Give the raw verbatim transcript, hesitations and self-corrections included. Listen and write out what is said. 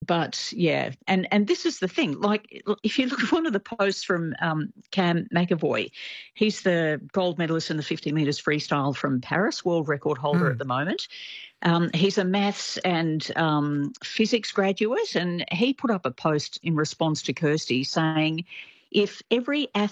But yeah, and and this is the thing. Like, if you look at one of the posts from um, Cam McAvoy, he's the gold medalist in the fifty metres freestyle from Paris, world record holder at Mm. the moment. Um, he's a maths and um, physics graduate, and he put up a post in response to Kirsty saying, if every athlete